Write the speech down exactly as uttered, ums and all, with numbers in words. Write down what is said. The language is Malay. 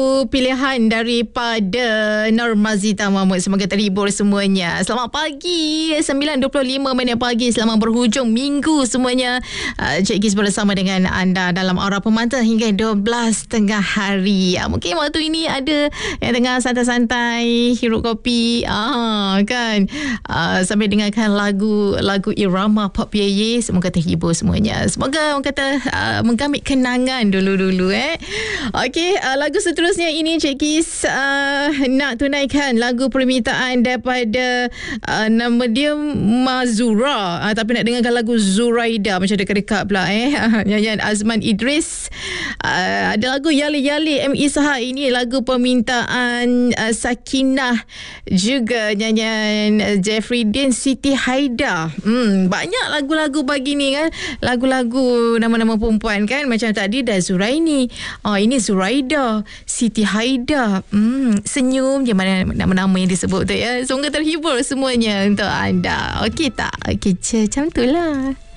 Pilihan daripada Normazita Mahmud. Semoga terhibur semuanya. Selamat pagi, sembilan dua puluh lima minit pagi. Selamat berhujung minggu semuanya. uh, Cik Giz bersama dengan anda dalam Aura Pemantau hingga dua belas tengah hari. uh, Mungkin waktu ini ada yang tengah santai-santai hirup kopi, ah, kan, uh, sambil dengarkan lagu Lagu irama pop ye. Semoga terhibur semuanya. Semoga orang kata uh, menggamit kenangan dulu-dulu eh. Okey, uh, lagu seterusnya ini Cik Giz uh, nak tunaikan lagu permintaan daripada uh, nama dia Mazura, uh, tapi nak dengarkan lagu Zuraida macam dekat-dekat pula eh. Nyanyian Azman Idris. Uh, ada lagu Yali Yali M. Isha, ini lagu permintaan uh, Sakinah, juga nyanyian Jeffrey Dean, Siti Haida. Hmm, banyak lagu-lagu pagi ni kan, lagu-lagu nama-nama perempuan kan, macam tadi dah Zuraini, oh ini Zuraida, Siti Haida. Hmm, senyum je mana nama-nama yang disebut tu ya. Semoga terhibur semuanya untuk anda. Okey tak? Okey, macam tu lah.